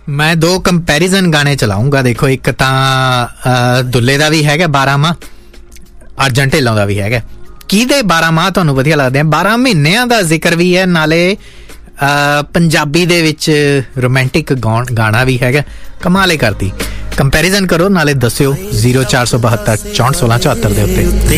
ਮੈਂ ਦੋ ਕੰਪੈਰੀਜ਼ਨ ਗਾਣੇ ਚਲਾਉਂਗਾ। ਦੇਖੋ, ਇੱਕ ਤਾਂ ਦੁੱਲੇ ਦਾ ਵੀ ਹੈਗਾ 12 ਮਾਹ, ਅਰਜਨ ਢਿੱਲੋਂ ਦਾ ਵੀ ਹੈਗਾ। ਕਿਹਦੇ 12 ਮਾਹ ਤੁਹਾਨੂੰ ਵਧੀਆ ਲੱਗਦੇ ਆ? 12 ਮਹੀਨਿਆਂ ਦਾ ਜ਼ਿਕਰ ਵੀ ਹੈ, ਨਾਲੇ ਪੰਜਾਬੀ ਦੇ ਵਿੱਚ ਰੋਮਾਂਟਿਕ ਗਾਣਾ ਵੀ ਹੈਗਾ। ਕਮਾਲ ਕਰਦੀ। ਕੰਪੈਰੀਜ਼ਨ ਕਰੋ ਨਾਲੇ ਦੱਸਿਓ 0472 64 16 74 ਦੇ ਉੱਤੇ।